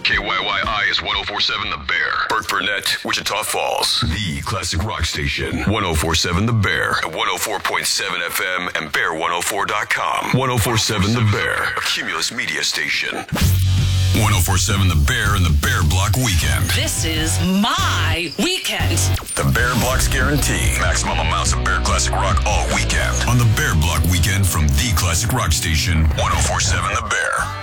KYYI is 104.7 The Bear. Burke Burnett, Wichita Falls. The classic rock station. 104.7 The Bear. At 104.7 FM and Bear104.com. 104.7 The Bear. A Cumulus media station. 104.7 The Bear and the Bear Block Weekend. This is my weekend. The Bear Block's guarantee. Maximum amounts of Bear Classic Rock all weekend. On the Bear Block Weekend from the classic rock station, 104.7 The Bear.